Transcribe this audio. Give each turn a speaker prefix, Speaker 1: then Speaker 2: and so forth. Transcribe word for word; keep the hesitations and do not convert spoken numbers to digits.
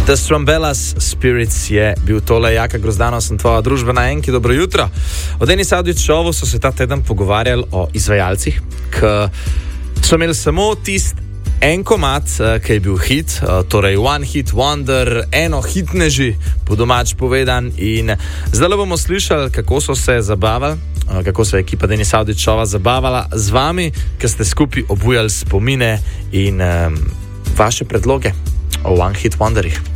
Speaker 1: The Strumbellas Spirits je bil tole. Jaka Grozdano, sem tvoja družba na Enki. Dobro jutro. O Denis Avdić Showu so se ta teden pogovarjali o izvajalcih, ki so imeli samo tist en komad, ki je bil hit, torej one hit wonder, eno hitneži, po domač povedan. In zdaj bomo slišali, kako so se zabavali, kako se je ekipa Denis Avdić Showa zabavala z vami, ki ste skupaj obujali spomine in um, vaše predloge o one hit wonderih.